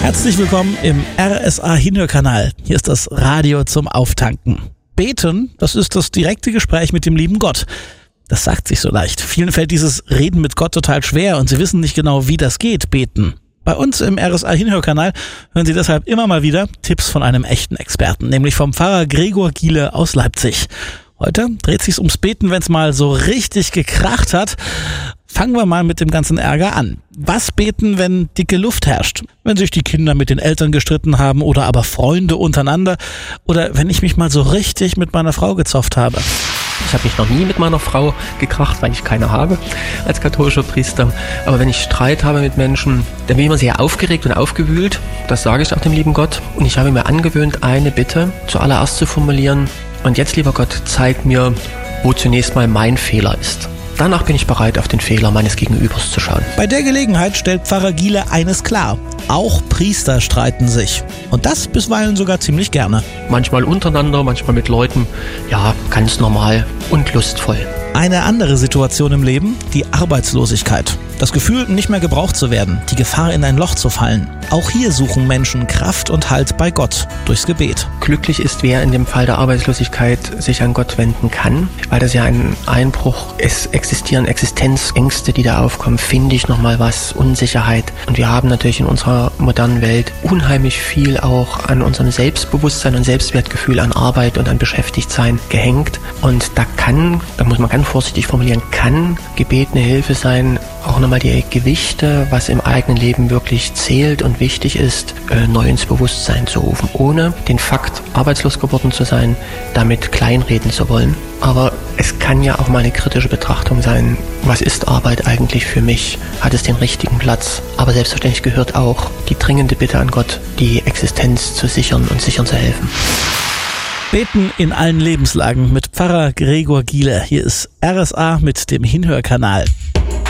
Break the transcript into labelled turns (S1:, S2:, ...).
S1: Herzlich willkommen im RSA-Hinhörkanal. Hier ist das Radio zum Auftanken. Beten, das ist das direkte Gespräch mit dem lieben Gott. Das sagt sich so leicht. Vielen fällt dieses Reden mit Gott total schwer und sie wissen nicht genau, wie das geht, beten. Bei uns im RSA-Hinhörkanal hören Sie deshalb immer mal wieder Tipps von einem echten Experten, nämlich vom Pfarrer Gregor Giele aus Leipzig. Heute dreht sich's ums Beten, wenn es mal so richtig gekracht hat. Fangen wir mal mit dem ganzen Ärger an. Was beten, wenn dicke Luft herrscht? Wenn sich die Kinder mit den Eltern gestritten haben oder aber Freunde untereinander oder wenn ich mich mal so richtig mit meiner Frau gezofft habe.
S2: Ich habe mich noch nie mit meiner Frau gekracht, weil ich keine habe als katholischer Priester. Aber wenn ich Streit habe mit Menschen, dann bin ich immer sehr aufgeregt und aufgewühlt. Das sage ich auch dem lieben Gott. Und ich habe mir angewöhnt, eine Bitte zuallererst zu formulieren. Und jetzt, lieber Gott, zeig mir, wo zunächst mal mein Fehler ist. Danach bin ich bereit, auf den Fehler meines Gegenübers zu schauen.
S1: Bei der Gelegenheit stellt Pfarrer Giele eines klar. Auch Priester streiten sich. Und das bisweilen sogar ziemlich gerne.
S2: Manchmal untereinander, manchmal mit Leuten. Ja, ganz normal und lustvoll.
S1: Eine andere Situation im Leben, die Arbeitslosigkeit. Das Gefühl, nicht mehr gebraucht zu werden, die Gefahr, in ein Loch zu fallen. Auch hier suchen Menschen Kraft und Halt bei Gott, durchs Gebet.
S2: Glücklich ist, wer in dem Fall der Arbeitslosigkeit sich an Gott wenden kann, weil das ja ein Einbruch, es existieren Existenzängste, die da aufkommen, finde ich nochmal was, Unsicherheit. Und wir haben natürlich in unserer modernen Welt unheimlich viel auch an unserem Selbstbewusstsein und Selbstwertgefühl, an Arbeit und an Beschäftigtsein gehängt. Und da muss man ganz vorsichtig formulieren, kann Gebet eine Hilfe sein, auch nochmal die Gewichte, was im eigenen Leben wirklich zählt und wichtig ist, neu ins Bewusstsein zu rufen, ohne den Fakt, arbeitslos geworden zu sein, damit kleinreden zu wollen. Aber es kann ja auch mal eine kritische Betrachtung sein, was ist Arbeit eigentlich für mich? Hat es den richtigen Platz? Aber selbstverständlich gehört auch die dringende Bitte an Gott, die Existenz zu sichern und sichern zu helfen.
S1: Beten in allen Lebenslagen mit Pfarrer Gregor Giele. Hier ist RSA mit dem Hinhörkanal.